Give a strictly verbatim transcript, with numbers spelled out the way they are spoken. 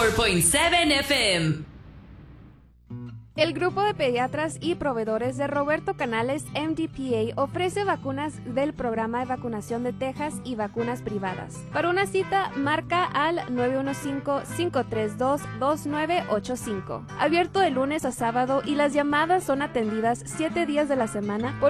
ninety-four point seven F M. El grupo de pediatras y proveedores de Roberto Canales M D P A ofrece vacunas del programa de vacunación de Texas y vacunas privadas. Para una cita, marca al nueve uno cinco, cinco tres dos, dos nueve ocho cinco. Abierto de lunes a sábado y las llamadas son atendidas siete días de la semana por